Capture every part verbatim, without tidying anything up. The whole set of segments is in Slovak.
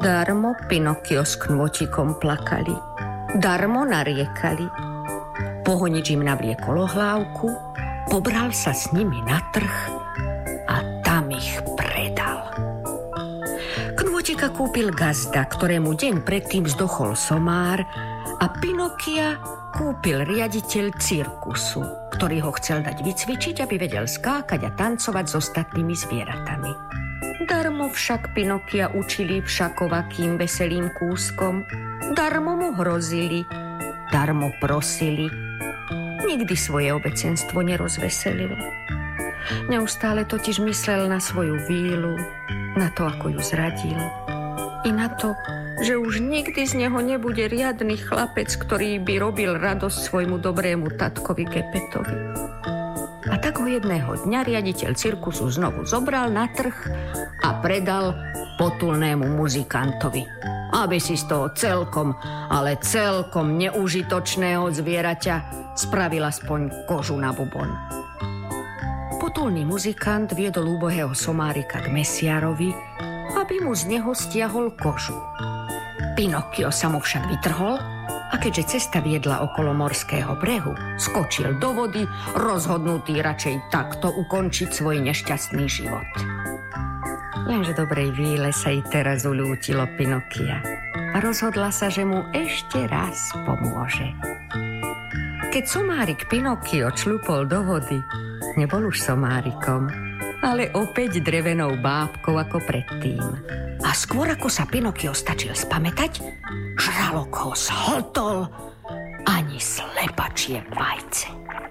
Darmo Pinokio s knôčikom plakali, darmo nariekali. Pohonič im navliekol ohlávku, pobral sa s nimi na trh a tam ich predal. Knôčika kúpil gazda, ktorému deň predtým zdochol somár, a Pinokia kúpil riaditeľ cirkusu, ktorý ho chcel dať vycvičiť, aby vedel skákať a tancovať s ostatnými zvieratami. Darmo však Pinokia učili všakovakým veselým kúskom, darmo mu hrozili, darmo prosili. Nikdy svoje obecenstvo nerozveselilo. Neustále totiž myslel na svoju vílu, na to, ako ju zradil, i na to, že už nikdy z neho nebude riadny chlapec, ktorý by robil radosť svojmu dobrému tatkovi Gepetovi. A tak ho jedného dňa riaditeľ cirkusu znovu zobral na trh a predal potulnému muzikantovi, aby si z toho celkom, ale celkom neužitočného zvieraťa spravil aspoň kožu na bubon. Potulný muzikant viedol úbohého somárika k mesiarovi, aby mu z neho stiahol kožu. Pinokio sa mu však vytrhol a keďže cesta viedla okolo morského brehu, skočil do vody, rozhodnutý radšej takto ukončiť svoj nešťastný život. Lenže dobrej víle sa jej teraz ulútilo Pinokia a rozhodla sa, že mu ešte raz pomôže. Keď somárik Pinokio člupol do vody, nebol už somárikom, ale opäť drevenou bábkou ako predtým. A skôr ako sa Pinokio stačil spamätať, žralok ho zhltol ani slepačie vajce.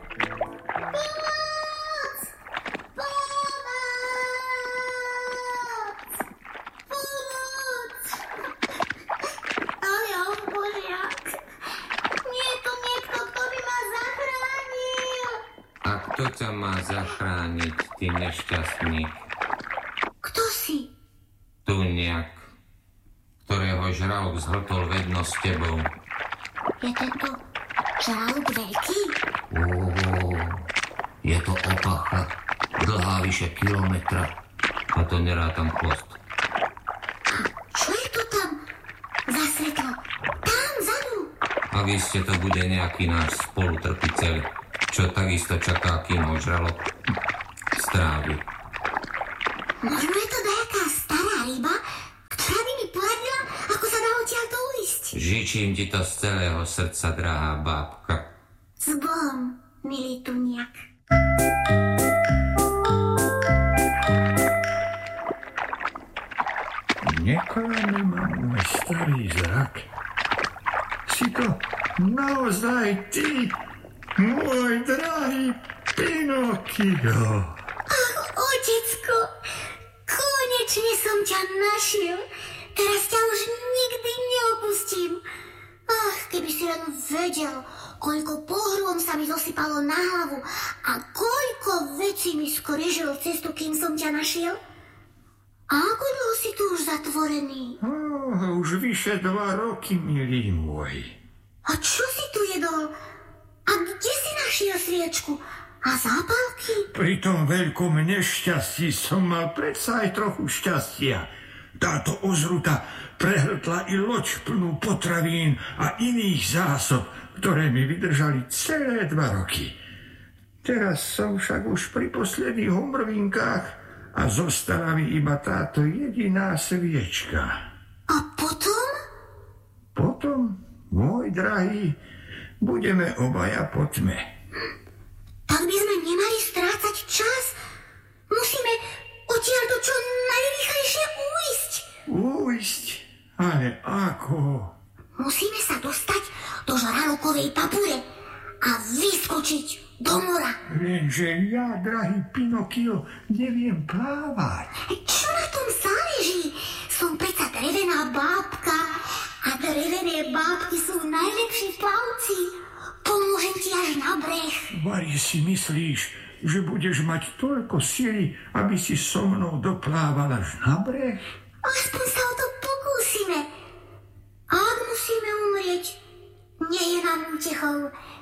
Kto ťa má zachrániť, ty nešťastník? Kto si? Tuniak, ktorého žralok zhltol vedno s tebou. Je tento žralok veľký? Ó, je to opacha, dlhá vyše kilometra, a to nerátam chvost. A čo je to tam za svetlo? Tam, vzadu? Ak iste to bude nejaký náš spolutrpiteľ, čo takisto čaká, kým ho žralok strávi. Možno je to nejaká stará ryba, ktorá by mi poradila, ako sa dá odtiaľto uísť. Žičím ti to z celého srdca, drahá bábka. S Bohom, milý Tuniak. Neklame ma môj starý zrak. Si to naozaj ty, môj drahý Pinokio. Ach, otecko, konečne som ťa našiel. Teraz ťa už nikdy neopustím. Ach, keby si len vedel, koľko pohrôm sa mi zosypalo na hlavu a koľko vecí mi skorižilo cestu, kým som ťa našiel. A ako dlho si tu už zatvorený? Oh, už vyše dva roky, milý môj. A čo si tu jedol? A kde si našiel sviečku? A zápalky? Pri tom veľkom nešťastí som mal predsa aj trochu šťastia. Táto ozruta prehltla i loď plnú potravín a iných zásob, ktoré mi vydržali celé dva roky. Teraz som však už pri posledných homrvinkách a zostala mi iba táto jediná sviečka. A potom? Potom, môj drahý, budeme obaja po tme. Tak by sme nemali strácať čas. Musíme odtiaľto čo najrýchlejšie újsť. Újsť? Ale ako? Musíme sa dostať do žralokovej papule a vyskočiť do mora. Lenže ja, drahý Pinokio, neviem plávať. Čo na tom záleží? Som predsa drevená bábka a drevené bábky sú najlepší plavci. Pomôžem ti až na breh. Vari si myslíš, že budeš mať toľko sily, aby si so mnou doplávala až na breh? Aspoň sa o to pokúsime. A ak musíme umrieť, nie je nám útechou,